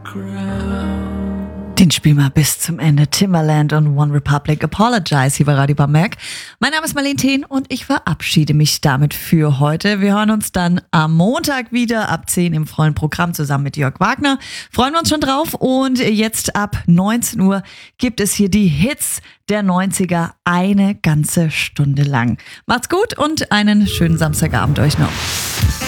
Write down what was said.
Den spielen wir bis zum Ende. Timbaland und One Republic, Apologize hier bei Radio Bamberg. Mein Name ist Marlene Thien und ich verabschiede mich damit für heute. Wir hören uns dann am Montag wieder ab 10 im vollen Programm zusammen mit Jörg Wagner. Freuen wir uns schon drauf und jetzt ab 19 Uhr gibt es hier die Hits der 90er eine ganze Stunde lang. Macht's gut und einen schönen Samstagabend euch noch.